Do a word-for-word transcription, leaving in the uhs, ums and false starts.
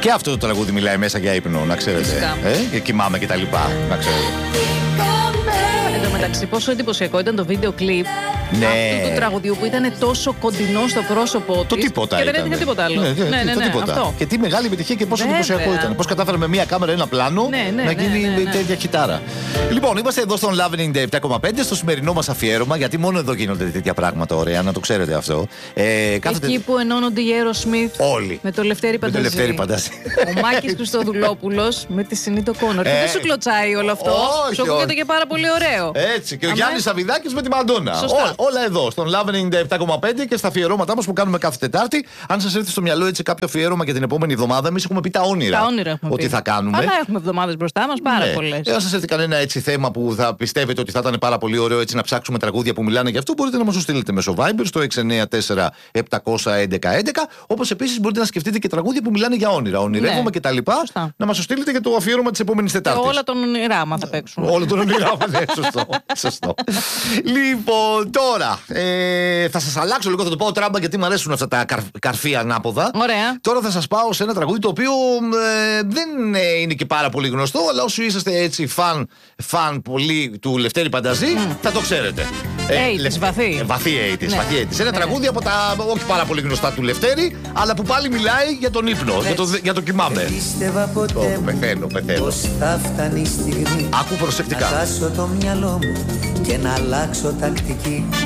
Και αυτό το τραγούδι μιλάει μέσα για ύπνο, να ξέρετε. Ε, και κοιμάμαι και τα λοιπά, να ξέρετε. Εν τω μεταξύ, πόσο εντυπωσιακό ήταν το βίντεο κλιπ ναι. αυτού του τραγουδιού που ήταν τόσο κοντινό στο πρόσωπο του. Το τίποτα και ήταν. δεν έδειχνε τίποτα άλλο. Ναι, ναι, ναι, ναι, το ναι, τίποτα. Αυτό. Και τι μεγάλη επιτυχία και πόσο εντυπωσιακό ήταν. Πώς κατάφερε με μία κάμερα ένα πλάνο ναι, ναι, να γίνει ναι, ναι, ναι. τέτοια κιτάρα. Λοιπόν, είμαστε εδώ στον Love ενενήντα επτά κόμμα πέντε στο σημερινό μας αφιέρωμα, γιατί μόνο εδώ γίνονται τέτοια πράγματα ωραία, να το ξέρετε αυτό. Ε, κάθετε... Εκεί που ενώνονται οι Aerosmith όλοι. με το Λευτέρη Πανταζή. Ο Μάκης Χριστοδουλόπουλος με τη Σινίτο Κόνορ. Ε, δεν σου κλωτσάει όλο αυτό. Όχι, σου ακούγεται και πάρα πολύ ωραίο. Έτσι. Και ο Γιάννης Σαββιδάκης με τη Μαντόνα. Σωστά. Ό, όλα εδώ, στον Love ενενήντα επτά κόμμα πέντε και στα αφιερώματά μας που κάνουμε κάθε Τετάρτη. Αν σας έρθει στο μυαλό έτσι κάποιο αφιέρωμα για την επόμενη εβδομάδα, εμείς έχουμε πει τα όνειρα. Τα όνειρα έχουμε ότι πει. θα κάνουμε. Αλλά έχουμε εβδομάδες μπροστά μας, πάρα ναι. πολλές. Εάν σας έρθει κανένα έτσι θέμα που θα πιστεύετε ότι θα ήταν πάρα πολύ ωραίο έτσι να ψάξουμε τραγούδια που μιλάνε γι' αυτό, μπορείτε να μας το στείλετε μέσω Viber στο έξι εννιά τέσσερα επτά ένα ένα ένα. Όπως επίσης μπορείτε να σκεφτείτε και τραγούδια που μιλάνε για όνειρα. Ονειρεύομαι ναι. κτλ. Να μας το στείλετε για το αφιέρωμα της επόμενης Τετάρτης. Όλα τον ονειράμα θα παίξουν. Όλα τον ονειράμα, ναι, σωστό. σωστό. Λοιπόν, τώρα ε, θα σας αλλάξω λίγο, θα το πάω τράμπα γιατί μου αρέσουν αυτά τα καρ, καρφί ανάποδα. Ωραία. Τώρα θα σας πάω σε ένα τραγούδι το οποίο ε, δεν ε, είναι και πάρα πολύ γνωστό, αλλά όσοι είσαστε έτσι φαν, φαν πολύ του Λευτέρη Πανταζή, mm. θα το ξέρετε. ογδόντα, βαθύ. Ε, βαθύ ογδόντα, ναι. βαθύ ογδόντα. Ένα ναι. τραγούδι από τα όχι πάρα πολύ γνωστά του Λευτέρη, αλλά που πάλι μιλάει για τον ύπνο, για το, για το κοιμάμαι. Oh, πεθαίνω, πεθαίνω. Άκου προσεκτικά. Να χάσω το μυαλό μου και να αλλάξω τακτική.